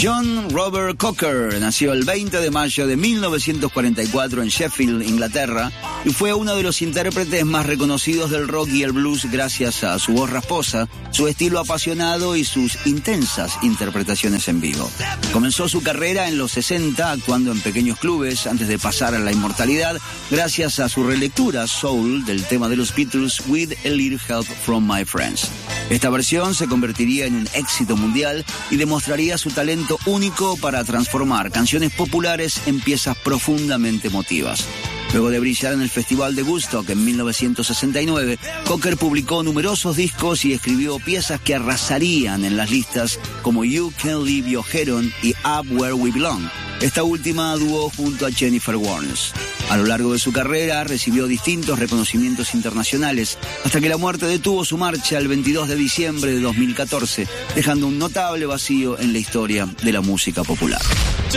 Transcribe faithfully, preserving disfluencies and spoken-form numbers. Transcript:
John Robert Cocker nació el veinte de mayo de mil novecientos cuarenta y cuatro en Sheffield, Inglaterra, y fue uno de los intérpretes más reconocidos del rock y el blues gracias a su voz rasposa, su estilo apasionado y sus intensas interpretaciones en vivo. Comenzó su carrera en los sesenta actuando en pequeños clubes antes de pasar a la inmortalidad gracias a su relectura soul del tema de los Beatles With a Little Help from My Friends. Esta versión se convertiría en un éxito mundial y demostraría su talento único para transformar canciones populares en piezas profundamente emotivas. Luego de brillar en el Festival de Woodstock en mil novecientos sesenta y nueve, Cocker publicó numerosos discos y escribió piezas que arrasarían en las listas como You Can Leave Your Head On y Up Where We Belong. Esta última a dúo junto a Jennifer Warnes. A lo largo de su carrera recibió distintos reconocimientos internacionales, hasta que la muerte detuvo su marcha el veintidós de diciembre de dos mil catorce, dejando un notable vacío en la historia de la música popular.